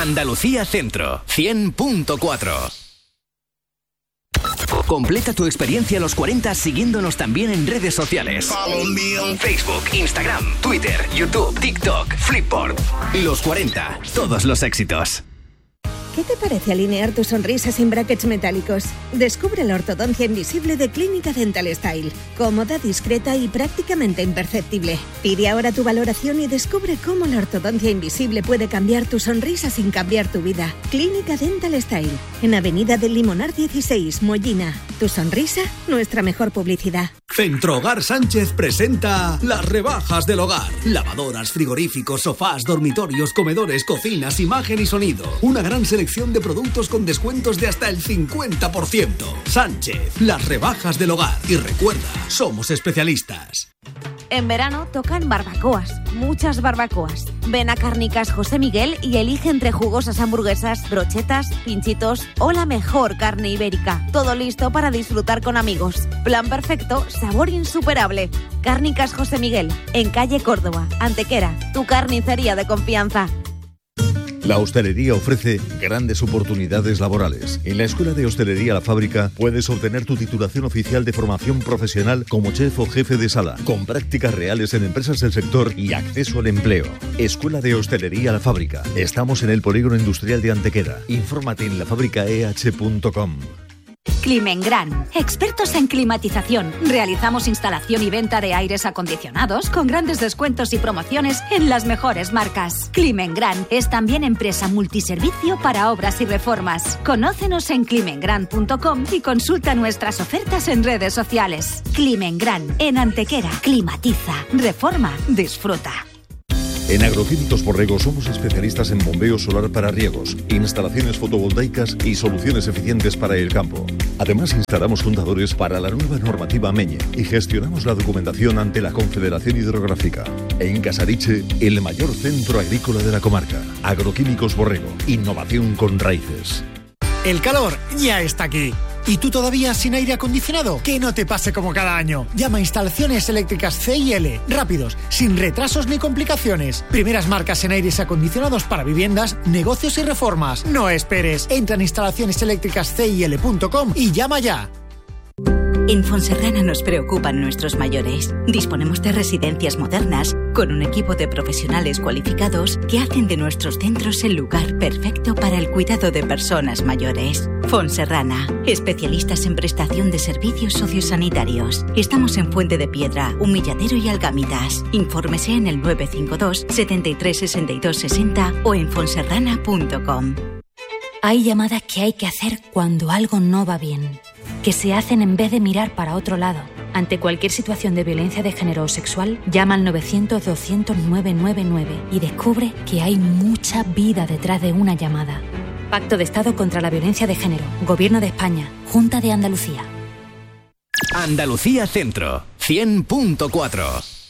Andalucía Centro, 100.4. Completa tu experiencia a los 40 siguiéndonos también en redes sociales. Facebook, Instagram, Twitter, YouTube, TikTok, Flipboard. Los 40, todos los éxitos. ¿Qué te parece alinear tu sonrisa sin brackets metálicos? Descubre la ortodoncia invisible de Clínica Dental Style. Cómoda, discreta y prácticamente imperceptible. Pide ahora tu valoración y descubre cómo la ortodoncia invisible puede cambiar tu sonrisa sin cambiar tu vida. Clínica Dental Style, en Avenida del Limonar 16, Mollina. Tu sonrisa, nuestra mejor publicidad. Centrohogar Sánchez presenta las rebajas del hogar. Lavadoras, frigoríficos, sofás, dormitorios, comedores, cocinas, imagen y sonido. Una gran selección de productos con descuentos de hasta el 50%. Sánchez, las rebajas del hogar. Y recuerda, somos especialistas. En verano tocan barbacoas, muchas barbacoas. Ven a Cárnicas José Miguel y elige entre jugosas hamburguesas, brochetas, pinchitos o la mejor carne ibérica. Todo listo para disfrutar con amigos. Plan perfecto, sabor insuperable. Cárnicas José Miguel, en calle Córdoba, Antequera, tu carnicería de confianza. La hostelería ofrece grandes oportunidades laborales. En la Escuela de Hostelería La Fábrica puedes obtener tu titulación oficial de formación profesional como chef o jefe de sala, con prácticas reales en empresas del sector y acceso al empleo. Escuela de Hostelería La Fábrica. Estamos en el Polígono Industrial de Antequera. Infórmate en lafabricaeh.com. Climengran, expertos en climatización. Realizamos instalación y venta de aires acondicionados con grandes descuentos y promociones en las mejores marcas. Climengran es también empresa multiservicio para obras y reformas. Conócenos en climengran.com y consulta nuestras ofertas en redes sociales. Climengran, en Antequera. Climatiza, reforma, disfruta. En Agroquímicos Borrego somos especialistas en bombeo solar para riegos, instalaciones fotovoltaicas y soluciones eficientes para el campo. Además, instalamos contadores para la nueva normativa MEñe y gestionamos la documentación ante la Confederación Hidrográfica. En Casariche, el mayor centro agrícola de la comarca. Agroquímicos Borrego, innovación con raíces. El calor ya está aquí. ¿Y tú todavía sin aire acondicionado? Que no te pase como cada año. Llama a Instalaciones Eléctricas C&L. Rápidos, sin retrasos ni complicaciones. Primeras marcas en aires acondicionados para viviendas, negocios y reformas. No esperes. Entra en instalacioneseléctricascil.com y llama ya. En Fonserrana nos preocupan nuestros mayores. Disponemos de residencias modernas con un equipo de profesionales cualificados que hacen de nuestros centros el lugar perfecto para el cuidado de personas mayores. Fonserrana, especialistas en prestación de servicios sociosanitarios. Estamos en Fuente de Piedra, Humilladero y Algámitas. Infórmese en el 952 73 62 60 o en fonserrana.com. Hay llamadas que hay que hacer cuando algo no va bien, que se hacen en vez de mirar para otro lado. Ante cualquier situación de violencia de género o sexual, llama al 900-200-999 y descubre que hay mucha vida detrás de una llamada. Pacto de Estado contra la Violencia de Género, Gobierno de España, Junta de Andalucía. Andalucía Centro, 100.4.